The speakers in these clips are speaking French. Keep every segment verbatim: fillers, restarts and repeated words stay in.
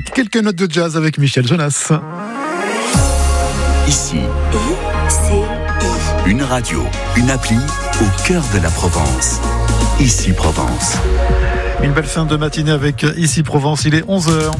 Quelques notes de jazz avec Michel Jonas. Ici, I C I. une radio, une appli au cœur de la Provence. Ici Provence. Une belle fin de matinée avec Ici Provence, il est onze heures.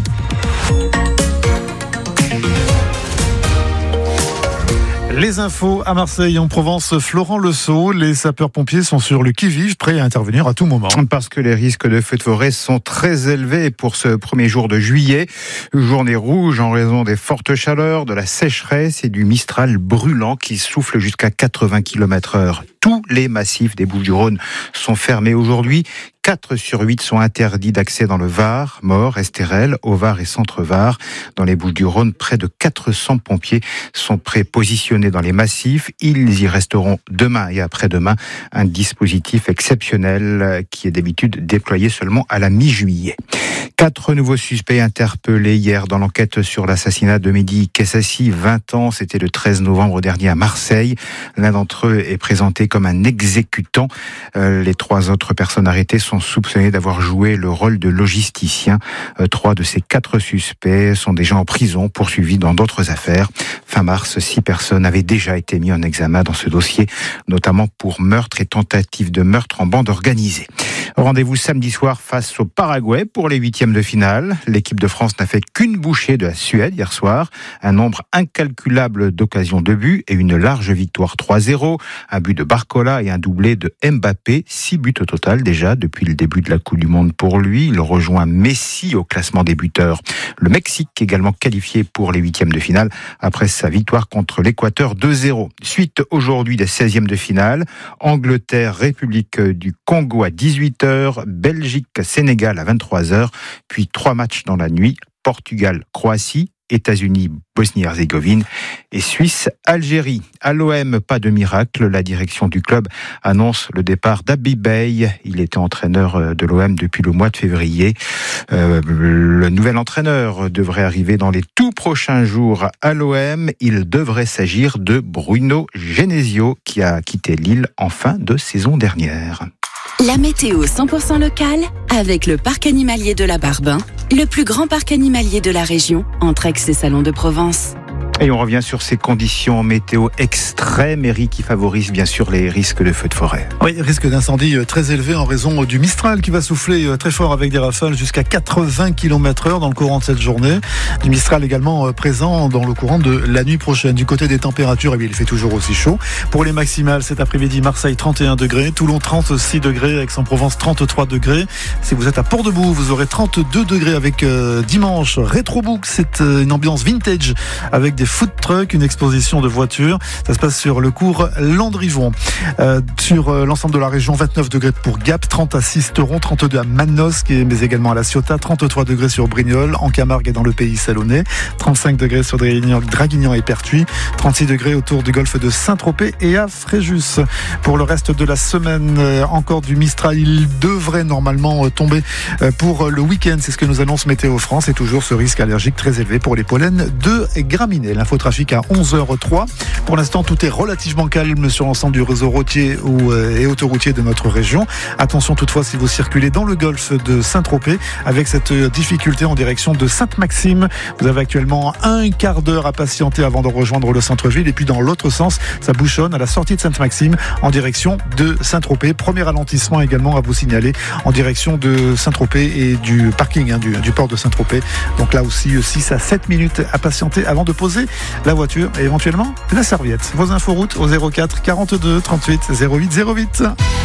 Les infos à Marseille, en Provence, Florent Lesault. Les sapeurs-pompiers sont sur le qui-vive, prêts à intervenir à tout moment. Parce que les risques de feux de forêt sont très élevés pour ce premier jour de juillet. Journée rouge en raison des fortes chaleurs, de la sécheresse et du Mistral brûlant qui souffle jusqu'à quatre-vingts kilomètres heure. Tous les massifs des Bouches-du-Rhône sont fermés aujourd'hui. quatre sur huit sont interdits d'accès dans le Var, Maure, Estérel, Au-Var et Centre-Var. Dans les Bouches-du-Rhône, près de quatre cents pompiers sont prépositionnés dans les massifs. Ils y resteront demain et après-demain. Un dispositif exceptionnel qui est d'habitude déployé seulement à la mi-juillet. Quatre nouveaux suspects interpellés hier dans l'enquête sur l'assassinat de Mehdi Kessassi, vingt ans, c'était le treize novembre dernier à Marseille. L'un d'entre eux est présenté comme un exécutant. Euh, les trois autres personnes arrêtées sont soupçonnées d'avoir joué le rôle de logisticien. Euh, trois de ces quatre suspects sont déjà en prison, poursuivis dans d'autres affaires. Fin mars, six personnes avaient déjà été mises en examen dans ce dossier, notamment pour meurtre et tentative de meurtre en bande organisée. Rendez-vous samedi soir face au Paraguay pour les huitièmes de finale. L'équipe de France n'a fait qu'une bouchée de la Suède hier soir. Un nombre incalculable d'occasions de but et une large victoire trois zéro. Un but de Barcola et un doublé de Mbappé. Six buts au total déjà depuis le début de la Coupe du Monde pour lui. Il rejoint Messi au classement des buteurs. Le Mexique également qualifié pour les huitièmes de finale après sa victoire contre l'Équateur deux zéro. Suite aujourd'hui des seizièmes de finale. Angleterre, République du Congo à dix-huit heures. Belgique, Sénégal à vingt-trois heures. Puis trois matchs dans la nuit. Portugal, Croatie. États-Unis, Bosnie-Herzégovine et Suisse, Algérie. À l'O M, pas de miracle. La direction du club annonce le départ d'Habib Beye. Il était entraîneur de l'O M depuis le mois de février. Euh, le nouvel entraîneur devrait arriver dans les tout prochains jours à l'O M. Il devrait s'agir de Bruno Genesio qui a quitté Lille en fin de saison dernière. La météo cent pour cent locale avec le parc animalier de la Barbin, le plus grand parc animalier de la région, entre Aix et Salon de Provence. Et on revient sur ces conditions météo extrêmes, Eric, qui favorisent bien sûr les risques de feux de forêt. Oui, risque d'incendie très élevé en raison du Mistral qui va souffler très fort avec des rafales jusqu'à quatre-vingts kilomètres heure dans le courant de cette journée. Du Mistral également présent dans le courant de la nuit prochaine. Du côté des températures, eh bien, il fait toujours aussi chaud. Pour les maximales, cet après-midi, Marseille trente et un degrés, Toulon trente-six degrés, Aix-en-Provence trente-trois degrés. Si vous êtes à Port-de-Bouc, vous aurez trente-deux degrés avec euh, dimanche Rétrobook. C'est euh, une ambiance vintage avec des food truck, une exposition de voitures. Ça se passe sur le cours Landrivon. Euh, sur euh, l'ensemble de la région, vingt-neuf degrés pour Gap, trente à Sisteron, trente-deux à Manosque, mais également à La Ciotat, trente-trois degrés sur Brignoles, en Camargue et dans le pays salonnais, trente-cinq degrés sur Draguignan et Pertuis, trente-six degrés autour du golfe de Saint-Tropez et à Fréjus. Pour le reste de la semaine, euh, encore du Mistral. Il devrait normalement euh, tomber euh, pour le week-end. C'est ce que nous annonce Météo France. Et toujours ce risque allergique très élevé pour les pollens de graminées. L'infotrafic à onze heures trois. Pour l'instant, tout est relativement calme sur l'ensemble du réseau routier ou, euh, et autoroutier de notre région. Attention toutefois si vous circulez dans le golfe de Saint-Tropez avec cette difficulté en direction de Sainte-Maxime. Vous avez actuellement un quart d'heure à patienter avant de rejoindre le centre-ville. Et puis dans l'autre sens, ça bouchonne à la sortie de Sainte-Maxime en direction de Saint-Tropez. Premier ralentissement également à vous signaler en direction de Saint-Tropez et du parking hein, du, du port de Saint-Tropez. Donc là aussi, six à sept minutes à patienter avant de poser la voiture et éventuellement la serviette. Vos infos routes au zéro quatre quarante-deux trente-huit zéro huit zéro huit.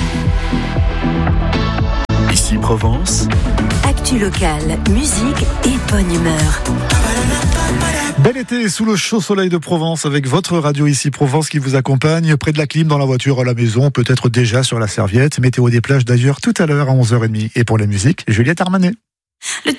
Ici Provence. Actu locale, musique et bonne humeur. Bel été sous le chaud soleil de Provence avec votre radio Ici Provence qui vous accompagne près de la clim, dans la voiture, à la maison, peut-être déjà sur la serviette. Météo des plages d'ailleurs tout à l'heure à onze heures trente. Et pour la musique, Juliette Armanet.